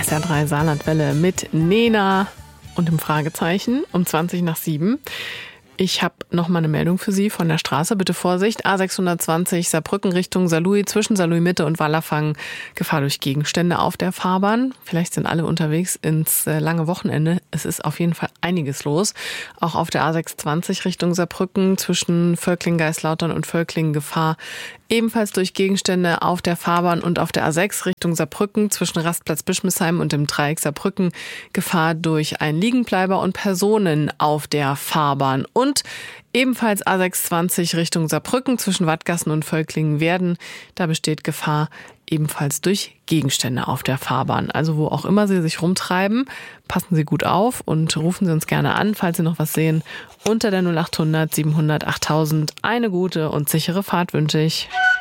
SR3 Saarlandwelle mit Nena und dem Fragezeichen um 7:20. Ich habe noch mal eine Meldung für Sie von der Straße. Bitte Vorsicht, A620 Saarbrücken Richtung Saarlouis, zwischen Saarlouis Mitte und Wallerfangen. Gefahr durch Gegenstände auf der Fahrbahn. Vielleicht sind alle unterwegs ins lange Wochenende. Es ist auf jeden Fall einiges los. Auch auf der A620 Richtung Saarbrücken zwischen Völklingen-Geislautern und Völklingen Gefahr. Ebenfalls durch Gegenstände auf der Fahrbahn und auf der A6 Richtung Saarbrücken zwischen Rastplatz Bischmisheim und dem Dreieck Saarbrücken Gefahr durch einen Liegenbleiber und Personen auf der Fahrbahn. Und ebenfalls A620 Richtung Saarbrücken zwischen Wattgassen und Völklingen-Werden. Da besteht Gefahr ebenfalls durch Gegenstände auf der Fahrbahn. Also wo auch immer Sie sich rumtreiben, passen Sie gut auf und rufen Sie uns gerne an, falls Sie noch was sehen. Unter der 0800 700 8000. Eine gute und sichere Fahrt wünsche ich.